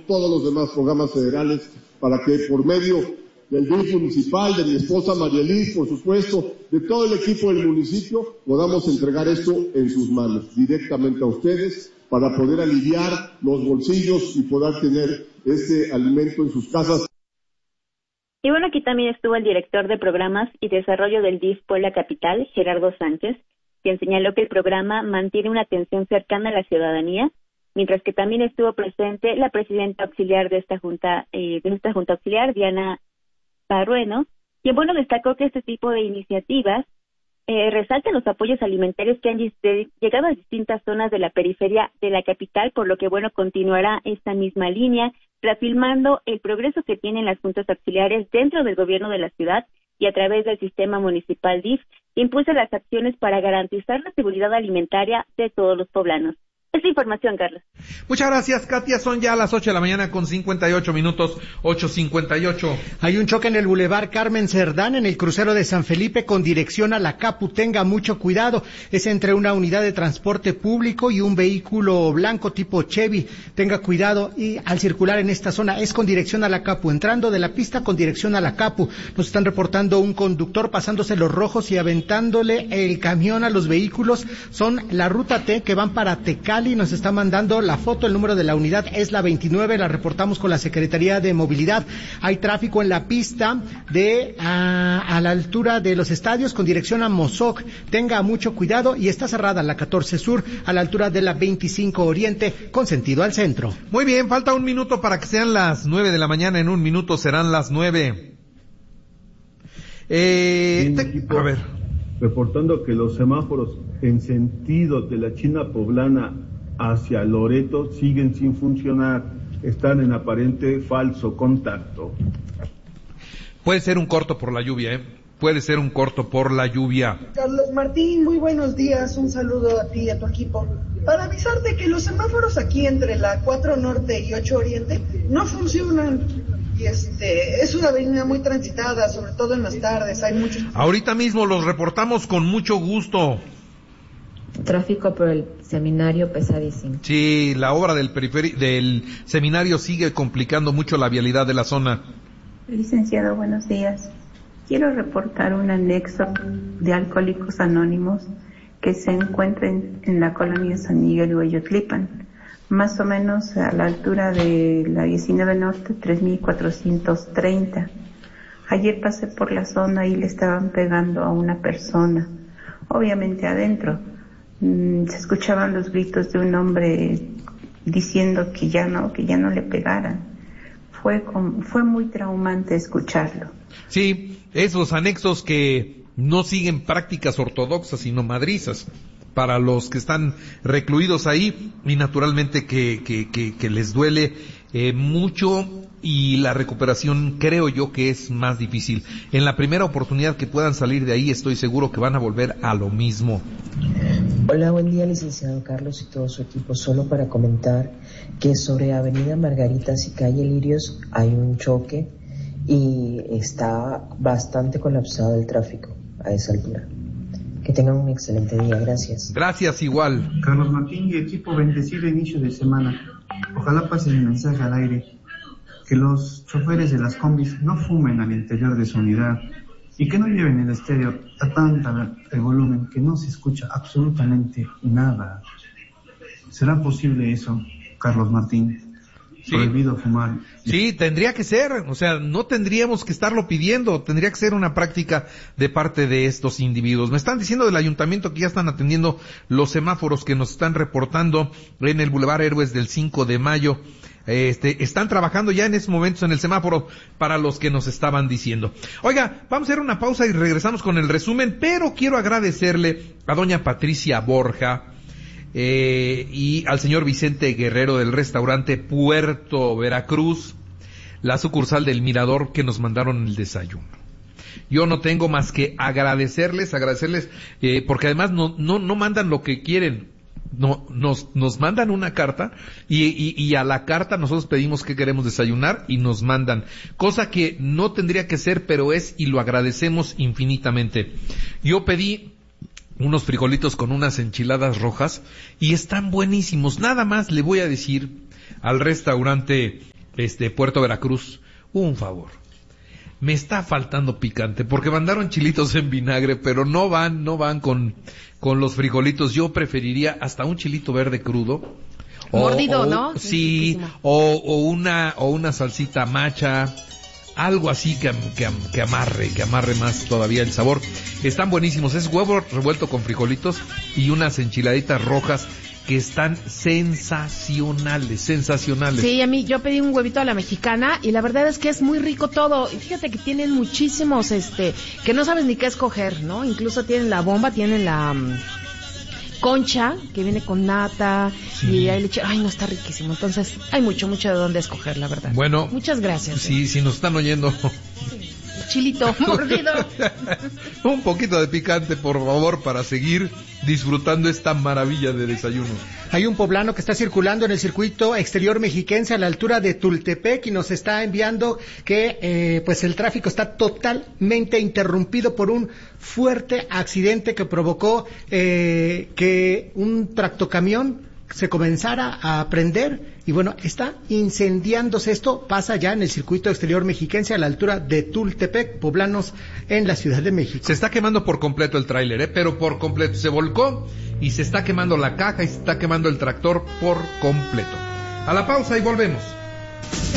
todos los demás programas federales para que por medio del DIF municipal, de mi esposa María Liz, por supuesto, de todo el equipo del municipio, podamos entregar esto en sus manos, directamente a ustedes, para poder aliviar los bolsillos y poder tener este alimento en sus casas. Y bueno, aquí también estuvo el director de Programas y Desarrollo del DIF Puebla Capital, Gerardo Sánchez, quien señaló que el programa mantiene una atención cercana a la ciudadanía, mientras que también estuvo presente la presidenta auxiliar de esta junta auxiliar, Diana Barrueno, quien destacó que este tipo de iniciativas resaltan los apoyos alimentarios que han llegado a distintas zonas de la periferia de la capital, por lo que continuará esta misma línea, reafirmando el progreso que tienen las juntas auxiliares dentro del gobierno de la ciudad y a través del sistema municipal DIF, que impulsa las acciones para garantizar la seguridad alimentaria de todos los poblanos. Esta información, Carlos. Muchas gracias, Katia. Son ya las 8 de la mañana con 58 minutos, 8:58. Hay un choque en el Boulevard Carmen Cerdán, en el crucero de San Felipe, con dirección a la Capu. Tenga mucho cuidado. Es entre una unidad de transporte público y un vehículo blanco tipo Chevy. Tenga cuidado y al circular en esta zona. Es con dirección a la Capu. Entrando de la pista con dirección a la Capu. Nos están reportando un conductor pasándose los rojos y aventándole el camión a los vehículos. Son la ruta T que van para Tecali. Nos está mandando la foto, el número de la unidad es la 29, la reportamos con la Secretaría de Movilidad. Hay tráfico en la pista a la altura de los estadios con dirección a Mozoc. Tenga mucho cuidado y está cerrada la 14 Sur a la altura de la 25 Oriente con sentido al centro. Muy bien, falta un minuto para que sean las 9 de la mañana, en un minuto serán las 9. A ver. Reportando que los semáforos en sentido de la China Poblana hacia Loreto siguen sin funcionar, están en aparente falso contacto. Puede ser un corto por la lluvia, puede ser un corto por la lluvia. Carlos Martín, muy buenos días, un saludo a ti y a tu equipo. Para avisarte que los semáforos aquí entre la 4 Norte y 8 Oriente no funcionan. Y es una avenida muy transitada, sobre todo en las tardes, hay muchos. Ahorita mismo los reportamos con mucho gusto. Tráfico por el seminario pesadísimo. Sí, la obra del seminario sigue complicando mucho la vialidad de la zona. Licenciado, buenos días. Quiero reportar un anexo de Alcohólicos Anónimos que se encuentra en la colonia San Miguel Hueyotlipan, más o menos a la altura de la 19 Norte, 3430. Ayer pasé por la zona y le estaban pegando a una persona, obviamente adentro. Se escuchaban los gritos de un hombre diciendo que ya no le pegaran. Fue muy traumante escucharlo. Sí, esos anexos que no siguen prácticas ortodoxas sino madrizas para los que están recluidos ahí, y naturalmente que les duele mucho, y la recuperación creo yo que es más difícil. En la primera oportunidad que puedan salir de ahí, estoy seguro que van a volver a lo mismo. Hola, buen día, licenciado Carlos y todo su equipo. Solo para comentar que sobre Avenida Margaritas y Calle Lirios hay un choque y está bastante colapsado el tráfico a esa altura. Que tengan un excelente día, gracias. Gracias, igual. Carlos Martín y equipo, bendecido inicio de semana. Ojalá pase el mensaje al aire, que los choferes de las combis no fumen al interior de su unidad y que no lleven el estéreo a tanta el volumen que no se escucha absolutamente nada. ¿Será posible eso, Carlos Martín? Sí. Prohibido fumar. Sí, tendría que ser, o sea, no tendríamos que estarlo pidiendo, tendría que ser una práctica de parte de estos individuos. Me están diciendo del ayuntamiento que ya están atendiendo los semáforos que nos están reportando en el Boulevard Héroes del 5 de Mayo. Están trabajando ya en estos momentos en el semáforo para los que nos estaban diciendo. Oiga, vamos a hacer una pausa y regresamos con el resumen, pero quiero agradecerle a doña Patricia Borja, y al señor Vicente Guerrero del restaurante Puerto Veracruz, la sucursal del Mirador, que nos mandaron el desayuno. Yo no tengo más que agradecerles, porque además no mandan lo que quieren, no, nos mandan una carta y a la carta nosotros pedimos que queremos desayunar y nos mandan, cosa que no tendría que ser, pero es, y lo agradecemos infinitamente. Yo pedí unos frijolitos con unas enchiladas rojas y están buenísimos. Nada más le voy a decir al restaurante Puerto Veracruz, un favor. Me está faltando picante, porque mandaron chilitos en vinagre, pero no van con los frijolitos. Yo preferiría hasta un chilito verde crudo. Mordido, ¿no? Sí, o una salsita macha, algo así que amarre más todavía el sabor. Están buenísimos, es huevo revuelto con frijolitos y unas enchiladitas rojas que están sensacionales. Sí, yo pedí un huevito a la mexicana y la verdad es que es muy rico todo. Y fíjate que tienen muchísimos, que no sabes ni qué escoger, ¿no? Incluso tienen la bomba, tienen la concha, que viene con nata, sí. Y hay leche. Ay, no, está riquísimo. Entonces, hay mucho de dónde escoger, la verdad. Bueno. Muchas gracias. Sí, si nos están oyendo. Sí. Chilito mordido. Un poquito de picante, por favor, para seguir disfrutando esta maravilla de desayuno. Hay un poblano que está circulando en el circuito exterior mexiquense a la altura de Tultepec y nos está enviando que pues el tráfico está totalmente interrumpido por un fuerte accidente que provocó que un tractocamión se comenzara a prender y bueno, está incendiándose. Esto pasa ya en el circuito exterior mexiquense a la altura de Tultepec, poblanos en la Ciudad de México. Se está quemando por completo el tráiler, pero por completo. Se volcó y se está quemando la caja y se está quemando el tractor por completo. A la pausa y volvemos.